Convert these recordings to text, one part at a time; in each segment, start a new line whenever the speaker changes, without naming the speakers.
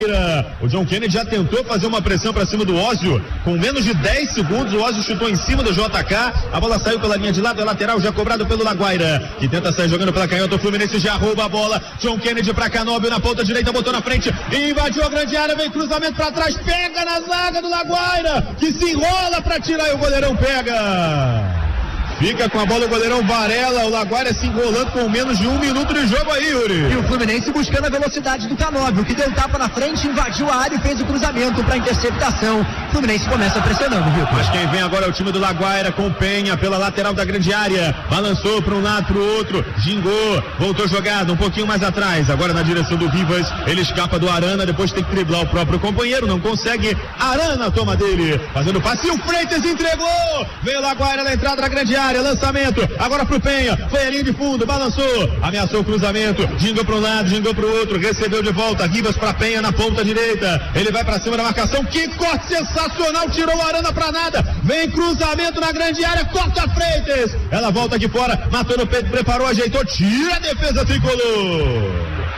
O John Kennedy já tentou fazer uma pressão para cima do Ósio, com menos de 10 segundos, o Ósio chutou em cima do JK, a bola saiu pela linha de lado, é lateral, já cobrado pelo Laguaira, que tenta sair jogando pela canhota, o Fluminense já rouba a bola, John Kennedy para Canóbio na ponta direita, botou na frente, invadiu a grande área, vem cruzamento para trás, pega na zaga do Laguaira, que se enrola para tirar e o goleirão pega. Fica com a bola o goleirão Varela, o Laguaira se enrolando com menos de 1 minuto de jogo aí, Yuri.
E o Fluminense buscando a velocidade do Canóbio, que deu um tapa na frente, invadiu a área e fez o cruzamento para interceptação. O Fluminense começa pressionando, viu?
Mas quem vem agora é o time do Laguaira, com Penha pela lateral da grande área, balançou para um lado, para o outro, gingou, voltou jogada um pouquinho mais atrás, agora na direção do Rivas, ele escapa do Arana, depois tem que driblar o próprio companheiro, não consegue, Arana toma dele, fazendo passe, e o Freitas entregou, veio o Laguaira na entrada da grande área, lançamento, agora pro Penha, foi a linha de fundo, balançou, ameaçou o cruzamento, gingou para um lado, gingou pro outro, recebeu de volta, Rivas para Penha na ponta direita, ele vai para cima da marcação, que corte sensacional, tirou o Arana para nada, vem cruzamento na grande área, corta Freitas, ela volta aqui fora, matou no peito, preparou, ajeitou, tira a defesa tricolor.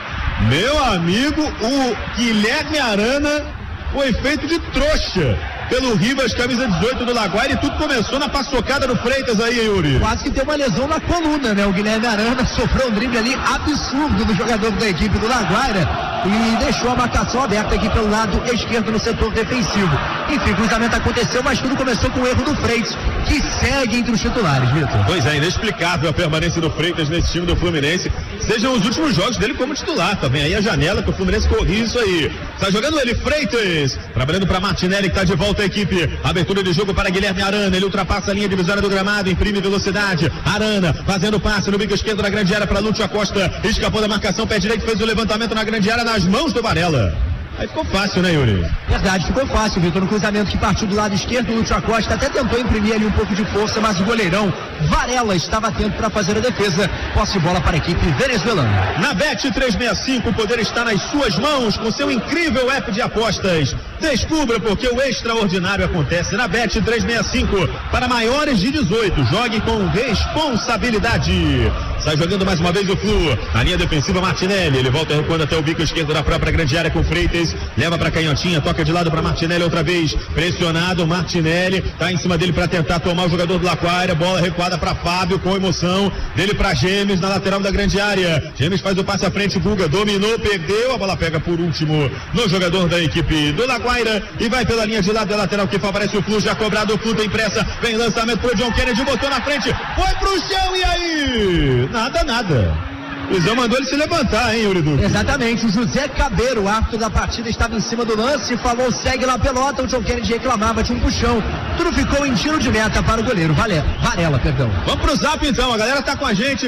Meu amigo, o Guilherme Arana foi feito de trouxa pelo Rivas, camisa 18 do Laguaira, e tudo começou na paçocada do Freitas aí, Yuri.
Quase que tem uma lesão na coluna, né? O Guilherme Arana sofreu um drible ali absurdo do jogador da equipe do Laguaira e deixou a marcação aberta aqui pelo lado esquerdo no setor defensivo. Enfim, o cruzamento aconteceu, mas tudo começou com o erro do Freitas, que segue entre os titulares, Vitor.
Pois é, inexplicável a permanência do Freitas nesse time do Fluminense. Sejam os últimos jogos dele como titular, também aí a janela que o Fluminense corrige isso aí. Está jogando ele, Freitas, trabalhando para Martinelli, que está de volta à equipe. Abertura de jogo para Guilherme Arana, ele ultrapassa a linha divisória do gramado, imprime velocidade. Arana fazendo passe no bico esquerdo da grande área para Lúcio Acosta, escapou da marcação, pé direito, fez o levantamento na grande área nas mãos do Varela. Aí ficou fácil, né, Yuri?
Verdade, ficou fácil, Vitor. No cruzamento que partiu do lado esquerdo, o Lúcio Acosta até tentou imprimir ali um pouco de força, mas o goleirão Varela estava atento para fazer a defesa. Posse de bola para a equipe venezuelana.
Na Bet365, o poder está nas suas mãos com seu incrível app de apostas. Descubra porque o extraordinário acontece na Bet365. Para maiores de 18, jogue com responsabilidade. Sai jogando mais uma vez o Flu. Na linha defensiva, Martinelli. Ele volta recuando até o bico esquerdo da própria grande área com Freitas. Leva para canhotinha, toca de lado para Martinelli outra vez. Pressionado, Martinelli. Tá em cima dele para tentar tomar o jogador do Laguaira. Bola recuada para Fábio com emoção. Dele para Gêmeos na lateral da grande área. Gêmeos faz o passe à frente. Guga dominou, perdeu. A bola pega por último no jogador da equipe do Laguaira. E vai pela linha de lado da lateral que favorece o Flu. Já cobrado, o Flu tem pressa. Vem lançamento pro John Kennedy. Botou na frente. Foi pro chão e aí? Nada. O Zé mandou ele se levantar, hein, Yuri Duque?
Exatamente, o José Cabeiro, o árbitro da partida, estava em cima do lance, falou, segue lá a pelota, o John Kennedy reclamava de um puxão. Tudo ficou em tiro de meta para o goleiro, Varela, perdão.
Vamos pro zap então, a galera tá com a gente,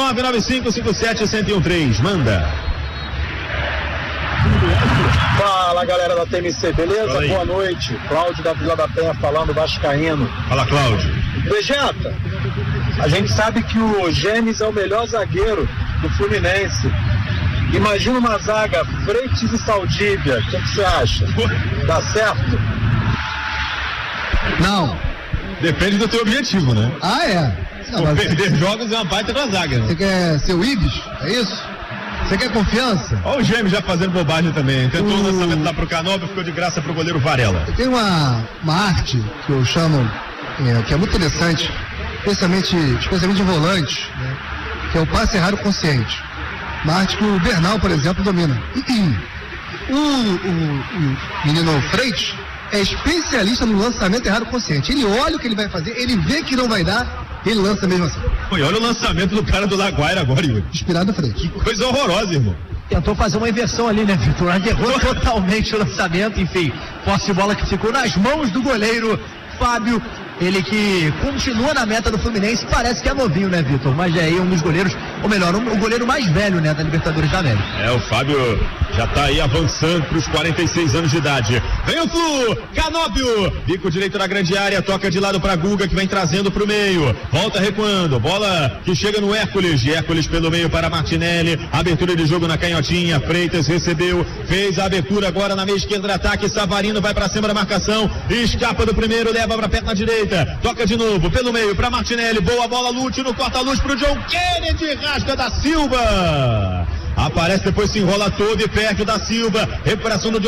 21995571013, manda.
Fala, galera da TMC, beleza? Boa noite, Cláudio da Vila da Penha falando, vascaíno.
Fala, Cláudio.
Vegeta, a gente sabe que o Gêmeos é o melhor zagueiro do Fluminense. Imagina uma zaga Freitas e Saldívia, o que você acha? Dá certo?
Não.
Depende do teu objetivo, né?
Ah, é? Não,
perder jogos é uma baita da zaga, né?
Você quer ser o Ibis? É isso? Você quer confiança?
Olha o Gêmeos já fazendo bobagem também. Tentou um lançamento lá pro Canóbio, ficou de graça pro goleiro Varela.
Tem uma arte que eu chamo, que é muito interessante, especialmente de volantes, né? Que é o passe errado consciente. Uma arte que o Bernal, por exemplo, domina. O menino Freitas é especialista no lançamento errado consciente. Ele olha o que ele vai fazer, ele vê que não vai dar, ele lança mesmo assim.
Pô, e olha o lançamento do cara do Laguaira agora, Yuri.
Inspirado no Freitas.
Que coisa horrorosa, irmão.
Tentou fazer uma inversão ali, né, Vitor? Errou totalmente o lançamento, enfim. Posse de bola que ficou nas mãos do goleiro Fábio. Ele que continua na meta do Fluminense, parece que é novinho, né, Vitor? Mas é aí um dos goleiros, ou melhor, o goleiro mais velho, né, da Libertadores da América.
É, o Fábio já tá aí avançando para os 46 anos de idade. Vem o Flu, Canóbio, bico direito na grande área, toca de lado para Guga, que vem trazendo para o meio, volta recuando, bola que chega no Hércules pelo meio para Martinelli, abertura de jogo na canhotinha, Freitas recebeu, fez a abertura agora na meia esquerda do ataque, Savarino vai para cima da marcação, escapa do primeiro, leva para perna direita, toca de novo pelo meio para Martinelli, boa bola, Lúcio no corta-luz pro John Kennedy, rasga da Silva. aparece, depois se enrola todo e perde o da Silva. Recuperação do